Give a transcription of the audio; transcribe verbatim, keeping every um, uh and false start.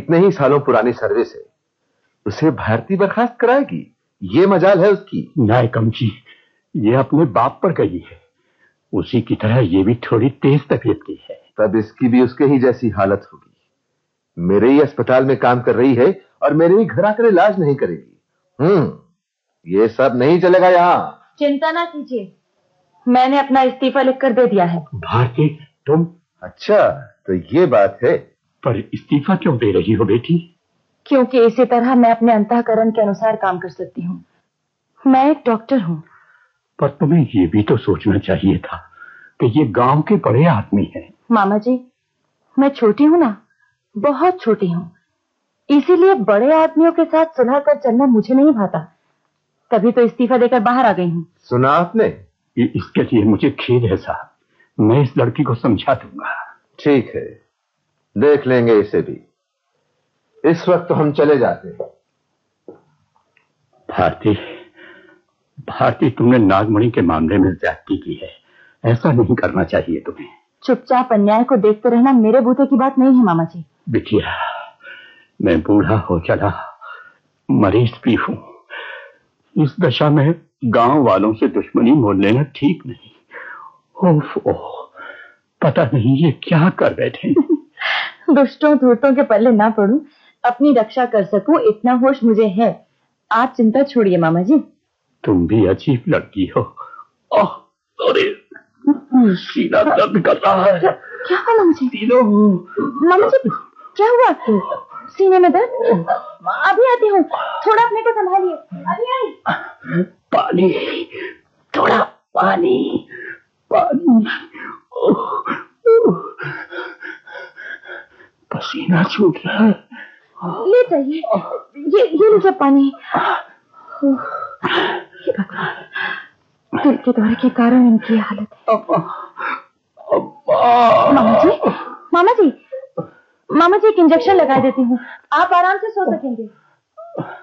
कितने ही सालों पुरानी सर्विस है, उसे भारती बर्खास्त कराएगी? ये मजाल है उसकी। नायकम जी, ये अपने बाप पर गई है, उसी की तरह ये भी थोड़ी तेज तबीयत की है। तब इसकी भी उसके ही जैसी हालत होगी। मेरे ही अस्पताल में काम कर रही है और मेरे ही घर आकर इलाज नहीं करेगी। हम्म ये सब नहीं चलेगा यहाँ। चिंता ना कीजिए, मैंने अपना इस्तीफा लिखकर दे दिया है। भारती, तुम? अच्छा, तो ये बात है। पर इस्तीफा क्यों दे रही हो बेटी? क्योंकि इसी तरह मैं अपने अंतःकरण के अनुसार काम कर सकती हूँ। मैं एक डॉक्टर हूँ। पर तुम्हें ये भी तो सोचना चाहिए था कि ये गांव के बड़े आदमी हैं। मामा जी, मैं छोटी हूँ ना, बहुत छोटी हूँ, इसीलिए बड़े आदमियों के साथ सुलह कर चलना मुझे नहीं भाता। तभी तो इस्तीफा देकर बाहर आ गई हूँ। सुना आपने? इसके लिए मुझे खेद है साहब, मैं इस लड़की को समझा दूंगा। ठीक है, देख लेंगे इसे भी। इस वक्त तो हम चले जाते हैं। भारती, भारती, तुमने नागमणि के मामले में ज्यादती की है, ऐसा नहीं करना चाहिए तुम्हें। चुपचाप अन्याय को देखते रहना मेरे बूते की बात नहीं है मामा जी। बिटिया, मैं बूढ़ा हो चला, मरीज भी हूं। इस दशा में गांव वालों से दुश्मनी मोल लेना ठीक नहीं। ओफ ओह, पता नहीं ये क्या कर बैठे। दुष्टों धूर्तों के पल्ले ना पड़ूं, अपनी रक्षा कर सकूं, इतना होश मुझे है। आप चिंता छोड़िए मामा जी। तुम भी अजीब लड़की हो। ओह, अरे सीना दर्द कर रहा है। क्या हुआ मामा जी? तीनों मामा जी, क्या हुआ? सीने में दर्द? अभी आती हूँ, थोड़ा अपने को संभालिए, अभी आई। पानी, थोड़ा पानी, पानी। ओह, ओह, पसीना छूट रहा है। ले जाइए, ये ये लीजिए पानी। दिल के दौरे के कारण इनकी हालत है। मामा जी, मामा जी, मामा जी, एक इंजेक्शन लगा देती हूँ, आप आराम से सो सकेंगे।